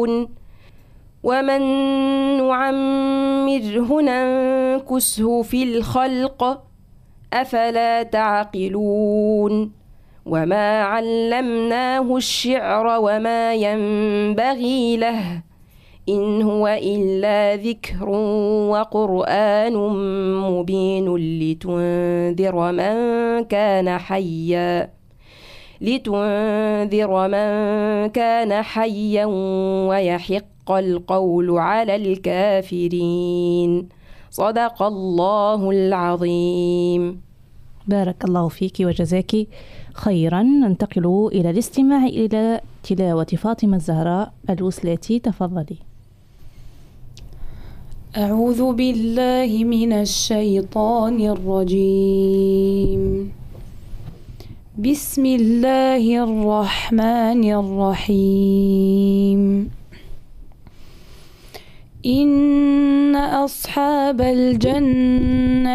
ومن نعمره ننكسه في الخلق أفلا تعقلون وما علمناه الشعر وما ينبغي له إن هو إلا ذكر وقرآن مبين لتنذر من كان حيا ويحق القول على الكافرين. صدق الله العظيم. بارك الله فيك وجزاك خيرا. ننتقل إلى الاستماع إلى تلاوة فاطمة الزهراء الوسلاتي. تفضلي. أعوذ بالله من الشيطان الرجيم. بسم الله الرحمن الرحيم. إن أصحاب الجنة